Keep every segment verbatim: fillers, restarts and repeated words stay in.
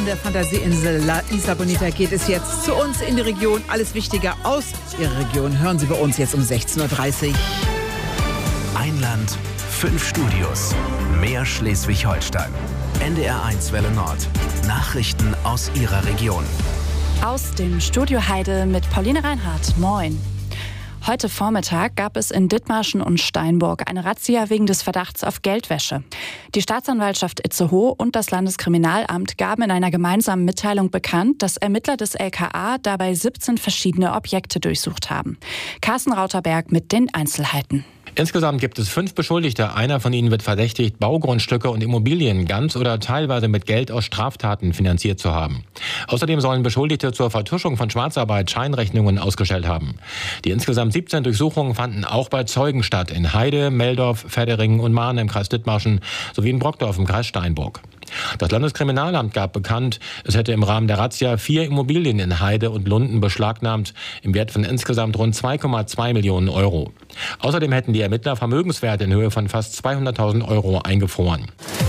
Von der Fantasieinsel La Isla Bonita geht es jetzt zu uns in die Region. Alles Wichtige aus Ihrer Region hören Sie bei uns jetzt um sechzehn Uhr dreißig. Ein Land, fünf Studios, mehr Schleswig-Holstein. N D R eins Welle Nord. Nachrichten aus Ihrer Region. Aus dem Studio Heide mit Pauline Reinhardt. Moin. Heute Vormittag gab es in Dithmarschen und Steinburg eine Razzia wegen des Verdachts auf Geldwäsche. Die Staatsanwaltschaft Itzehoe und das Landeskriminalamt gaben in einer gemeinsamen Mitteilung bekannt, dass Ermittler des L K A dabei siebzehn verschiedene Objekte durchsucht haben. Carsten Rauterberg mit den Einzelheiten. Insgesamt gibt es fünf Beschuldigte. Einer von ihnen wird verdächtigt, Baugrundstücke und Immobilien ganz oder teilweise mit Geld aus Straftaten finanziert zu haben. Außerdem sollen Beschuldigte zur Vertuschung von Schwarzarbeit Scheinrechnungen ausgestellt haben. Die insgesamt siebzehn Durchsuchungen fanden auch bei Zeugen statt. In Heide, Meldorf, Fedderingen und Mahn im Kreis Dithmarschen sowie in Brockdorf im Kreis Steinburg. Das Landeskriminalamt gab bekannt, es hätte im Rahmen der Razzia vier Immobilien in Heide und Lunden beschlagnahmt, im Wert von insgesamt rund zwei Komma zwei Millionen Euro. Außerdem hätten die Ermittler Vermögenswerte in Höhe von fast zweihunderttausend Euro eingefroren.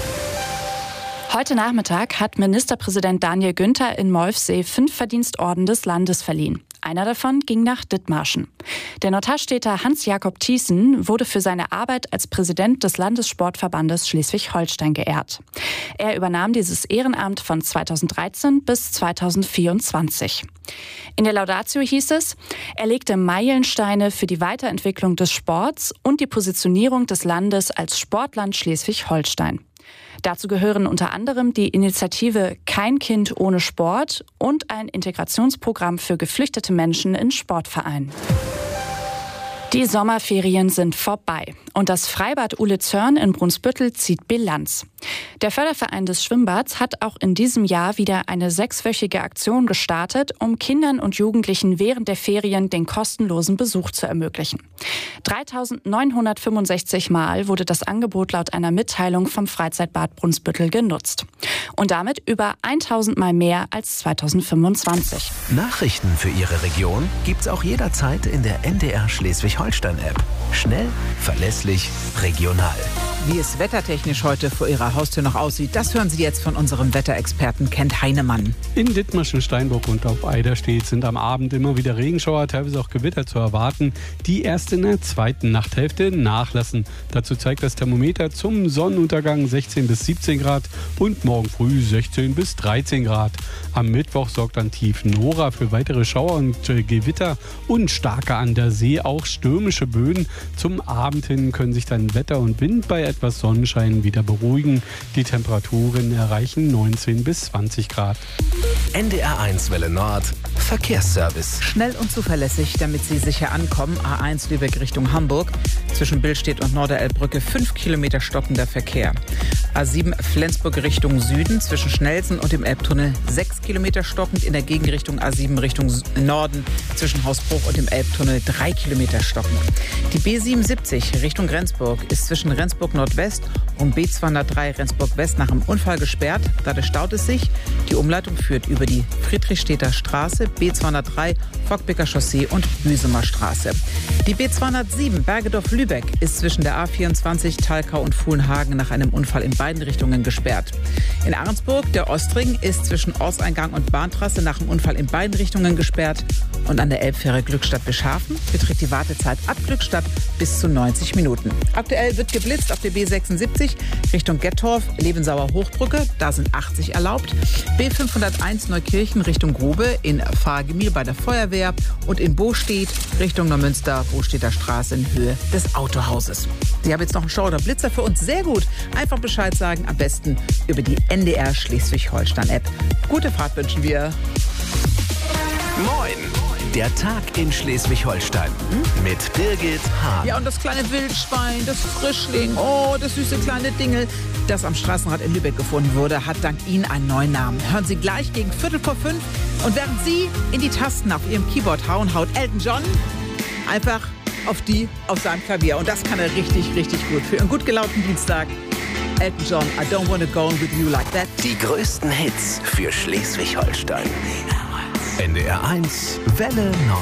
Heute Nachmittag hat Ministerpräsident Daniel Günther in Molfsee fünf Verdienstorden des Landes verliehen. Einer davon ging nach Dithmarschen. Der Notarstädter Hans-Jakob Thiessen wurde für seine Arbeit als Präsident des Landessportverbandes Schleswig-Holstein geehrt. Er übernahm dieses Ehrenamt von zweitausenddreizehn bis zweitausendvierundzwanzig. In der Laudatio hieß es, er legte Meilensteine für die Weiterentwicklung des Sports und die Positionierung des Landes als Sportland Schleswig-Holstein. Dazu gehören unter anderem die Initiative Kein Kind ohne Sport und ein Integrationsprogramm für geflüchtete Menschen in Sportvereinen. Die Sommerferien sind vorbei und das Freibad Ule Zörn in Brunsbüttel zieht Bilanz. Der Förderverein des Schwimmbads hat auch in diesem Jahr wieder eine sechswöchige Aktion gestartet, um Kindern und Jugendlichen während der Ferien den kostenlosen Besuch zu ermöglichen. dreitausendneunhundertfünfundsechzig Mal wurde das Angebot laut einer Mitteilung vom Freizeitbad Brunsbüttel genutzt. Und damit über tausend Mal mehr als zweitausendfünfundzwanzig. Nachrichten für Ihre Region gibt's auch jederzeit in der N D R Schleswig-Holstein-App. Schnell, verlässlich, regional. Wie es wettertechnisch heute vor Ihrer Haustür noch aussieht, das hören Sie jetzt von unserem Wetterexperten Kent Heinemann. In Dithmarschen, Steinburg und auf Eiderstedt sind am Abend immer wieder Regenschauer, teilweise auch Gewitter zu erwarten, die erst in der zweiten Nachthälfte nachlassen. Dazu zeigt das Thermometer zum Sonnenuntergang sechzehn bis siebzehn Grad und morgen früh sechzehn bis dreizehn Grad. Am Mittwoch sorgt dann tief Nora für weitere Schauer und äh, Gewitter und starke an der See, auch stürmische Böen. Zum Abend hin können sich dann Wetter und Wind bei etwas Sonnenschein wieder beruhigen. Die Temperaturen erreichen neunzehn bis zwanzig Grad. N D R eins Welle Nord. Verkehrsservice. Schnell und zuverlässig, damit Sie sicher ankommen. A eins Lübeck Richtung Hamburg. Zwischen Billstedt und Norderelbbrücke fünf Kilometer stockender Verkehr. A sieben Flensburg Richtung Süden. Zwischen Schnelsen und dem Elbtunnel sechs Kilometer stockend. In der Gegenrichtung A sieben Richtung Norden. Zwischen Hausbruch und dem Elbtunnel drei Kilometer stockend. Die B siebenundsiebzig Richtung Rendsburg ist zwischen Rendsburg Nordwest und B zweihundertdrei Rendsburg West nach einem Unfall gesperrt. Dadurch staut es sich. Die Umleitung führt über die Friedrichstädter Straße, B zweihundertdrei, Fockbecker Chaussee und Büsumer Straße. Die B zweihundertsieben Bergedorf-Lübeck ist zwischen der A vierundzwanzig Thalkau und Fuhlenhagen nach einem Unfall in beiden Richtungen gesperrt. In Ahrensburg, der Ostring, ist zwischen Ortseingang und Bahntrasse nach einem Unfall in beiden Richtungen gesperrt. Und an der Elbfähre Glückstadt-Beschhafen beträgt die Wartezeit ab Glückstadt bis zu neunzig Minuten. Aktuell wird geblitzt auf der B sechsundsiebzig Richtung Gettorf, Lebensauer Hochbrücke, da sind achtzig erlaubt. B fünfhunderteins Neukirchen Richtung Grube, in Fahrgemil bei der Feuerwehr und in Bostedt Richtung Neumünster, Bostädter Straße in Höhe des Autohauses. Sie haben jetzt noch einen Schauer oder Blitzer für uns, sehr gut. Einfach Bescheid sagen, am besten über die N D R Schleswig-Holstein-App. Gute Fahrt wünschen wir. Moin! Der Tag in Schleswig-Holstein mit Birgit Hahn. Ja, und das kleine Wildschwein, das Frischling, oh, das süße kleine Dingel, das am Straßenrad in Lübeck gefunden wurde, hat dank Ihnen einen neuen Namen. Hören Sie gleich gegen Viertel vor fünf. Und während Sie in die Tasten auf Ihrem Keyboard hauen, haut Elton John einfach auf die auf seinem Klavier. Und das kann er richtig, richtig gut. Für einen gut gelaunten Dienstag. Elton John, I don't wanna go on with you like that. Die größten Hits für Schleswig-Holstein. N D R eins Welle Nord.